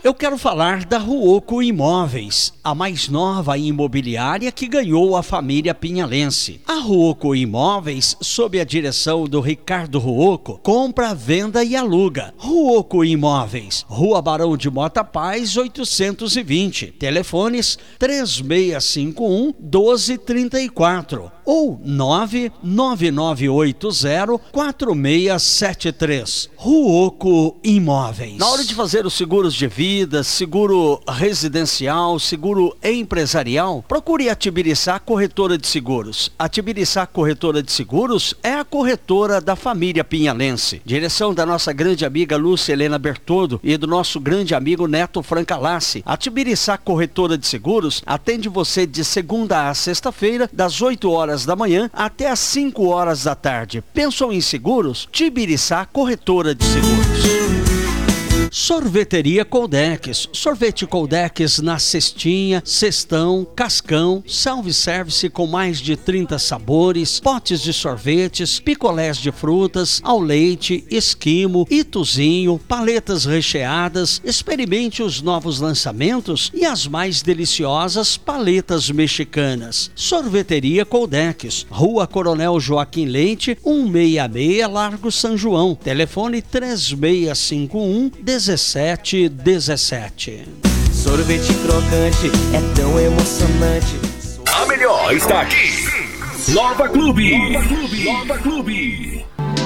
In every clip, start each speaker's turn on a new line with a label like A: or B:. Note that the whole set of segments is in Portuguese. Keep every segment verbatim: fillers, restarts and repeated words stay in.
A: Eu quero falar da Ruoco Imóveis, a mais nova imobiliária que ganhou a família pinhalense. A Ruoco Imóveis, sob a direção do Ricardo Ruoco, compra, venda e aluga. Ruoco Imóveis, Rua Barão de Mota Paz, oitocentos e vinte. Telefones três seis cinco um, doze trinta e quatro ou nove nove nove oito zero, quatro seis sete três. Ruoco Imóveis. Na hora de fazer os seguros de vida, seguro residencial, seguro empresarial, procure a Tibiriçá Corretora de Seguros. A Tibiriçá Corretora de Seguros é a corretora da família pinhalense. Direção da nossa grande amiga Lúcia Helena Bertoldo e do nosso grande amigo Neto Francalassi. A Tibiriçá Corretora de Seguros atende você de segunda a sexta-feira, das oito horas da manhã até às cinco horas da tarde. Pensou em seguros? Tibiriçá Corretora de Seguros. Sorveteria Coldex. Sorvete Coldex na cestinha, cestão, cascão, self-service com mais de trinta sabores, potes de sorvetes, picolés de frutas, ao leite, esquimo, ituzinho, paletas recheadas. Experimente os novos lançamentos e as mais deliciosas paletas mexicanas. Sorveteria Coldex, Rua Coronel Joaquim Leite, cento e sessenta e seis, Largo São João. Telefone três seis cinco um, dezessete dezessete.
B: Sorvete crocante é tão emocionante.
C: A melhor está aqui. Nova Clube. Nova Clube. Nova Clube.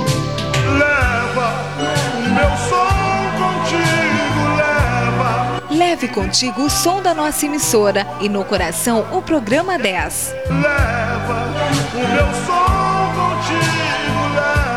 D: Leva o meu som contigo, leva.
E: Leve contigo o som da nossa emissora e no coração o programa dez.
D: Leva o meu som contigo,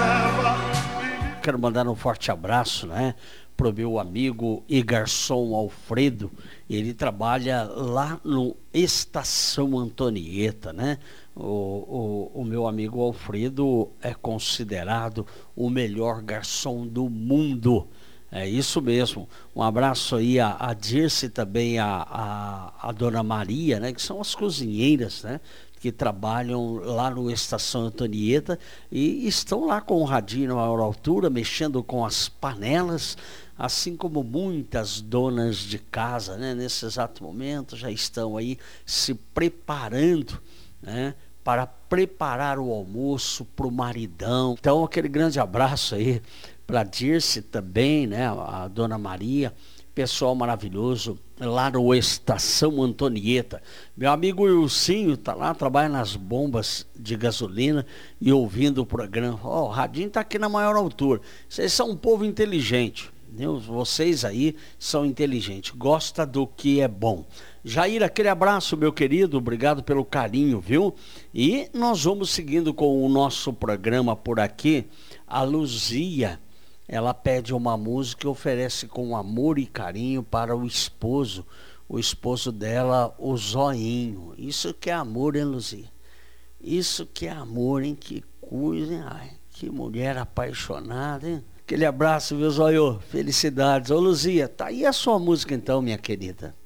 D: leva.
A: Quero mandar um forte abraço, né, pro meu amigo e garçom Alfredo. Ele trabalha lá no Estação Antonieta, né? O, o, o meu amigo Alfredo é considerado o melhor garçom do mundo. É isso mesmo. Um abraço aí a, a Dirce e também a, a, a Dona Maria, né? Que são as cozinheiras, né? Que trabalham lá no Estação Antonieta e estão lá com o radinho a maior altura, mexendo com as panelas, assim como muitas donas de casa, né? Nesse exato momento já estão aí se preparando, né? Para preparar o almoço para o maridão. Então aquele grande abraço aí para Dirce também, né? A Dona Maria, pessoal maravilhoso lá no Estação Antonieta. Meu amigo Ilcinho tá lá, trabalha nas bombas de gasolina e ouvindo o programa. Ó, oh, o radinho tá aqui na maior altura. Vocês são um povo inteligente, viu? Vocês aí são inteligentes, gosta do que é bom. Jair, aquele abraço, meu querido, obrigado pelo carinho, viu? E nós vamos seguindo com o nosso programa por aqui. A Luzia, ela pede uma música e oferece com amor e carinho para o esposo, o esposo dela, o Zoinho. Isso que é amor, hein, Luzia? Isso que é amor, hein? Que coisa, hein? Ai, que mulher apaixonada, hein? Aquele abraço, viu, Zóio? Felicidades. Ô, Luzia, tá aí a sua música então, minha querida.